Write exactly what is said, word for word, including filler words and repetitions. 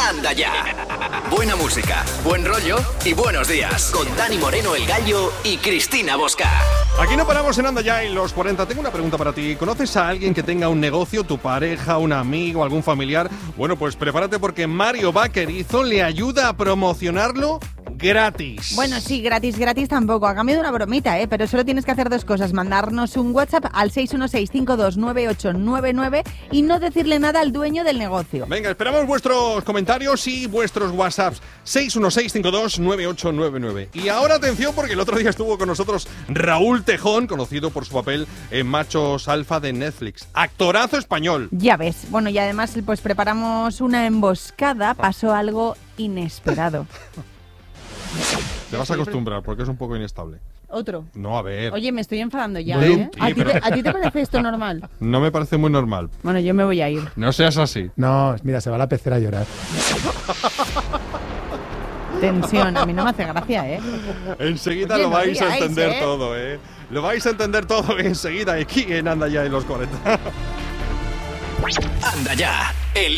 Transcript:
Anda Ya. Buena música, buen rollo y buenos días. Con Dani Moreno, el Gallo, y Cristina Bosca. Aquí no paramos en Anda Ya en los cuarenta. Tengo una pregunta para ti. ¿Conoces a alguien que tenga un negocio, tu pareja, un amigo, algún familiar? Bueno, pues prepárate porque Mario Vaquerizo le ayuda a promocionarlo gratis. Bueno, sí, gratis, gratis tampoco. A cambio de una bromita, ¿eh? Pero solo tienes que hacer dos cosas. Mandarnos un WhatsApp al seis uno seis, cinco dos nueve ocho nueve nueve y no decirle nada al dueño del negocio. Venga, esperamos vuestros comentarios y vuestros WhatsApps. seis uno seis, cinco dos nueve ocho nueve nueve. Y ahora atención porque el otro día estuvo con nosotros Raúl Tejón, conocido por su papel en Machos Alfa de Netflix. Actorazo español. Ya ves. Bueno, y además pues preparamos una emboscada. Pasó algo inesperado. Te vas a acostumbrar porque es un poco inestable. Otro. No, a ver. Oye, me estoy enfadando ya, Bueno, ¿eh? ¿A sí, ti, pero- te, ¿A ti te parece esto normal? No me parece muy normal. Bueno, yo me voy a ir. No seas así. No, mira, se va a la pecera a llorar. Tensión, a mí no me hace gracia, ¿eh? Enseguida Oye, lo no vais a digáis, entender ¿eh? todo, ¿eh? Lo vais a entender todo enseguida aquí en Anda Ya en los cuarenta. Anda Ya. El